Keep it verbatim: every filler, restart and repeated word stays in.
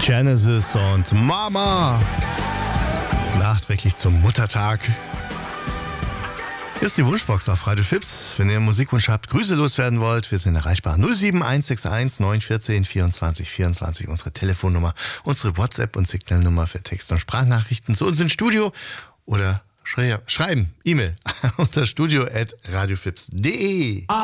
Genesis und Mama. Nachträglich zum Muttertag. Hier ist die Wunschbox auf Radio Fips. Wenn ihr einen Musikwunsch habt, Grüße loswerden wollt, wir sind erreichbar. null sieben eins sechs eins neun eins vier vierundzwanzig vierundzwanzig, unsere Telefonnummer, unsere WhatsApp- und Signalnummer für Text- und Sprachnachrichten zu uns ins Studio oder schrei- schreiben, E-Mail unter studio at radiofips punkt de.